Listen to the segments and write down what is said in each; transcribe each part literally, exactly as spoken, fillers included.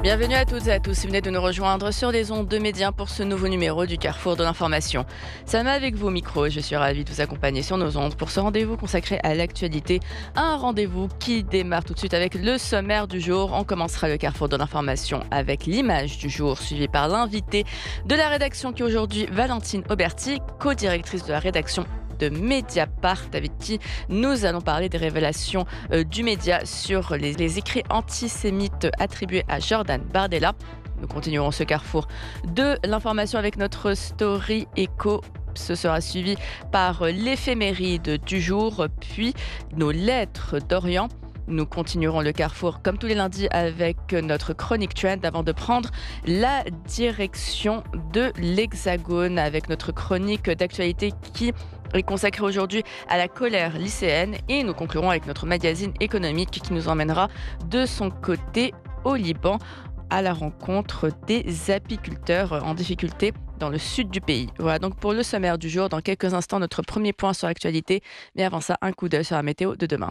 Bienvenue à toutes et à tous. Si vous venez de nous rejoindre sur les ondes de Média pour ce nouveau numéro du Carrefour de l'information. Sama avec vous au micro. Je suis ravie de vous accompagner sur nos ondes pour ce rendez-vous consacré à l'actualité. Un rendez-vous qui démarre tout de suite avec le sommaire du jour. On commencera le Carrefour de l'information avec l'image du jour, suivi par l'invité de la rédaction qui est aujourd'hui Valentine Auberti, co-directrice de la rédaction de Mediapart, avec qui nous allons parler des révélations euh, du média sur les, les écrits antisémites attribués à Jordan Bardella. Nous continuerons ce carrefour de l'information avec notre story éco. Ce sera suivi par l'éphéméride du jour, puis nos lettres d'Orient. Nous continuerons le carrefour comme tous les lundis avec notre chronique trend avant de prendre la direction de l'Hexagone avec notre chronique d'actualité qui est consacrée aujourd'hui à la colère lycéenne, et nous conclurons avec notre magazine économique qui nous emmènera de son côté au Liban à la rencontre des apiculteurs en difficulté dans le sud du pays. Voilà donc pour le sommaire du jour. Dans quelques instants, notre premier point sur l'actualité, mais avant ça, un coup d'œil sur la météo de demain.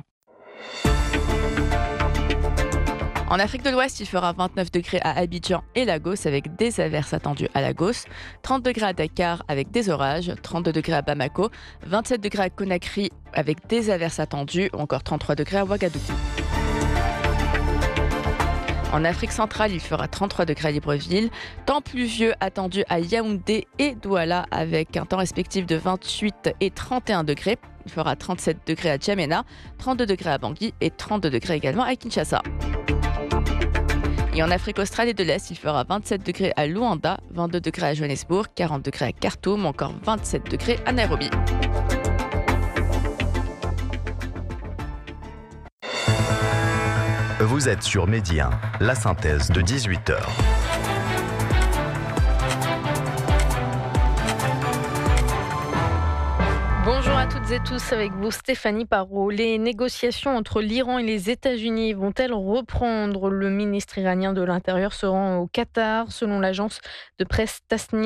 En Afrique de l'Ouest, il fera vingt-neuf degrés à Abidjan et Lagos avec des averses attendues à Lagos, trente degrés à Dakar avec des orages, trente-deux degrés à Bamako, vingt-sept degrés à Conakry avec des averses attendues, ou encore trente-trois degrés à Ouagadougou. En Afrique centrale, il fera trente-trois degrés à Libreville, temps pluvieux attendu à Yaoundé et Douala avec un temps respectif de vingt-huit et trente et un degrés. Il fera trente-sept degrés à Djamena, trente-deux degrés à Bangui et trente-deux degrés également à Kinshasa. Et en Afrique australe et de l'Est, il fera vingt-sept degrés à Luanda, vingt-deux degrés à Johannesburg, quarante degrés à Khartoum, encore vingt-sept degrés à Nairobi. Vous êtes sur Medi un, la synthèse de dix-huit heures. Bonjour à toutes et tous, avec vous Stéphanie Parot. Les négociations entre l'Iran et les États-Unis vont-elles reprendre ? Le ministre iranien de l'Intérieur se rend au Qatar, selon l'agence de presse Tasnim.